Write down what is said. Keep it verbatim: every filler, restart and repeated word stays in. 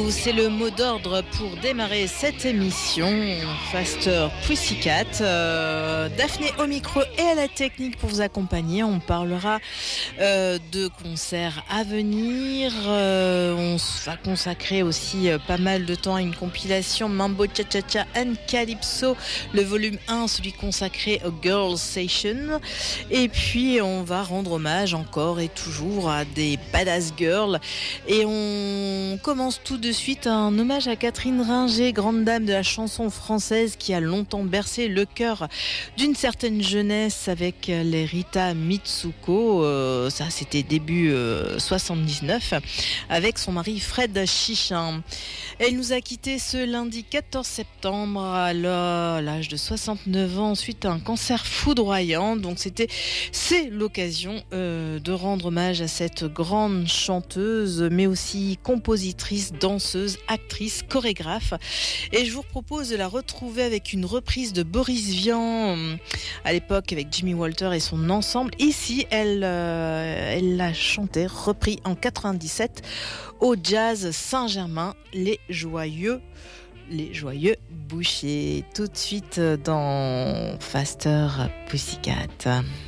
vous, c'est le mot d'ordre pour démarrer cette émission. Faster Pussycat. Euh, Daphné au micro et à la technique pour vous accompagner. On parlera euh, de concerts à venir. Euh, on va consacrer aussi euh, pas mal de temps à une compilation Mambo Cha Cha Cha and Calypso, le volume un, celui consacré au Girls Station. Et puis on va rendre hommage encore et toujours à des badass girls. Et on commence tout de suite un hommage à Catherine Ringer, grande dame de la chanson française qui a longtemps bercé le cœur d'une certaine jeunesse avec les Rita Mitsuko. Euh, ça, c'était début euh, soixante-dix-neuf, avec son mari Fred Chichin. Elle nous a quittés ce lundi quatorze septembre à l'âge de soixante-neuf ans suite à un cancer foudroyant. Donc c'était, c'est l'occasion euh, de rendre hommage à cette grande chanteuse, mais aussi compositrice, danseuse, actrice, chorégraphe. Et je vous propose de la retrouver avec une reprise de Boris Vian, à l'époque avec Jimmy Walter et son ensemble. Ici, elle, euh, elle l'a chanté, repris en quatre-vingt-dix-sept au Jazz Saint-Germain, les joyeux, les joyeux bouchers. Tout de suite dans Faster Pussycat.